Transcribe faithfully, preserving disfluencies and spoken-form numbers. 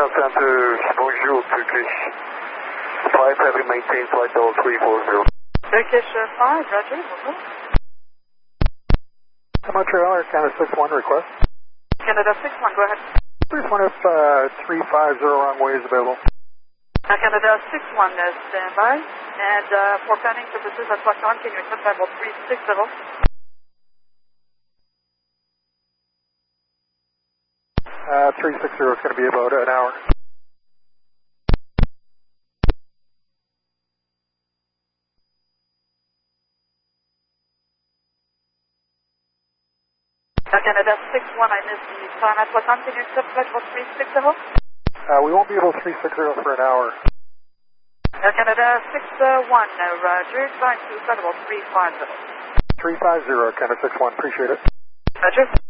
Center, bonjour, Turkish. five Heavy maintain flight level three four zero. Turkish uh, five, Roger, bonjour. Montreal, Canada six one request. Canada six one, go ahead. Please one if uh, three five zero runway is available. Uh, Canada six one, uh, stand by. And uh, for planning purposes at Fox one, can you accept level three six zero? Uh, three six zero is going to be about an hour. Uh, Canada six one, I missed the time at what time? Can you accept level three six zero? Uh, we won't be able to three six zero for an hour. Uh, Canada six one, uh, Roger, trying to flight level three five zero. three five zero, Canada six one, appreciate it. Roger.